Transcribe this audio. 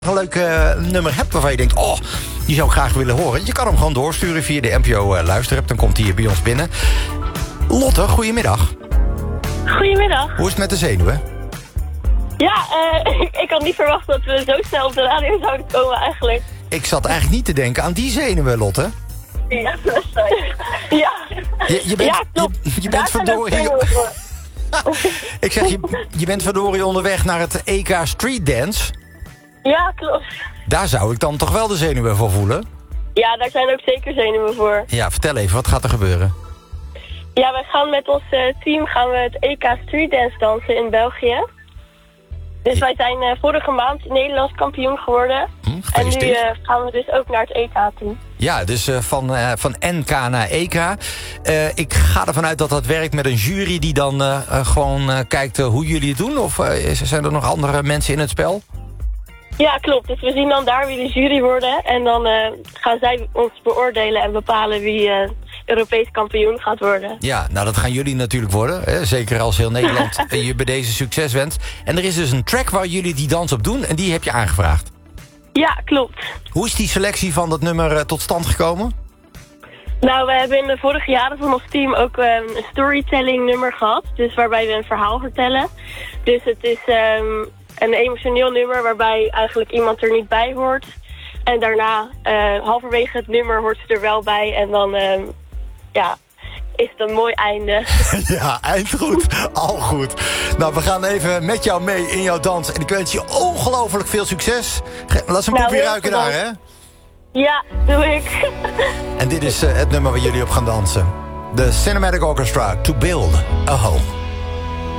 Een leuk nummer hebt waarvan je denkt, oh, die zou ik graag willen horen. Je kan hem gewoon doorsturen via de NPO luisterapp. Dan komt hij bij ons binnen. Lotte, goedemiddag. Goedemiddag. Hoe is het met de zenuwen? Ja, ik had niet verwacht dat we zo snel op de radio zouden komen eigenlijk. Ik zat eigenlijk niet te denken aan die zenuwen, Lotte. Ja, ja. Je bent, Ja, klopt. je bent verdorie... Ik zeg, je bent verdorie onderweg naar het EK Street Dance. Ja, klopt. Daar zou ik dan toch wel de zenuwen voor voelen? Ja, daar zijn ook zeker zenuwen voor. Ja, vertel even, wat gaat er gebeuren? Ja, wij gaan met ons team het EK Street Dance dansen in België. Dus wij zijn vorige maand Nederlands kampioen geworden. En nu gaan we dus ook naar het EK toe. Ja, dus van NK naar EK. Ik ga ervan uit dat dat werkt met een jury die dan gewoon kijkt hoe jullie het doen. Of zijn er nog andere mensen in het spel? Ja, klopt. Dus we zien dan daar wie de jury worden. En dan gaan zij ons beoordelen en bepalen wie Europees kampioen gaat worden. Ja, nou dat gaan jullie natuurlijk worden. Hè? Zeker als heel Nederland je bij deze succes wenst. En er is dus een track waar jullie die dans op doen. En die heb je aangevraagd. Ja, klopt. Hoe is die selectie van dat nummer tot stand gekomen? Nou, we hebben in de vorige jaren van ons team ook een storytelling nummer gehad. Dus waarbij we een verhaal vertellen. Dus het is een emotioneel nummer waarbij eigenlijk iemand er niet bij hoort. En daarna, halverwege het nummer, hoort ze er wel bij. En dan, is het een mooi einde. Ja, eind goed. Al goed. Nou, we gaan even met jou mee in jouw dans. En ik wens je ongelooflijk veel succes. Laat ze een poepje ruiken daar, hè? Ja, doe ik. En dit is het nummer waar jullie op gaan dansen. The Cinematic Orchestra, To Build a Home.